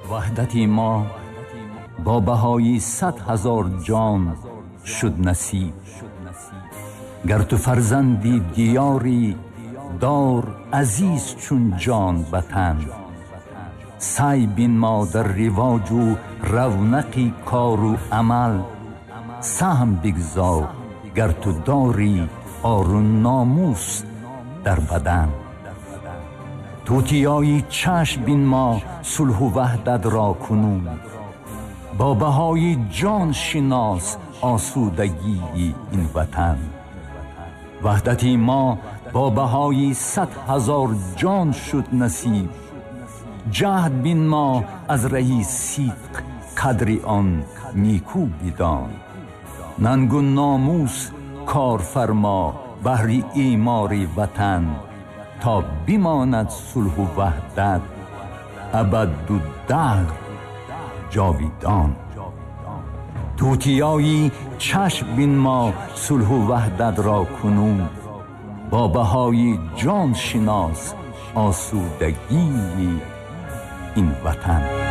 وحدتی ما با بهای 100,000 جان شد نصیب. گر تو فرزندی دیاری دار عزیز چون جان وطن. سعی بین ما در رواج و رونق کار و عمل. سهم بگذار گر تو داری عار و ناموس در بدن. توتیای چشم بین ما صلح و وحدت را کنون. با بهای جان شناس آسودگی این وطن. وحدتی ما با بهای 100,000 جان شد نصیب. جهد بین ما از رهی صدق قدر آن نیکو بدان. ننگ و ناموس کار فرما بهر اعمار وطن. تا بماند صلح و وحدت ابد و دهر جاویدان. توتیایی چشم بین ما صلح و وحدت را کنون. با بهای جان شناس آسودگی این وطن.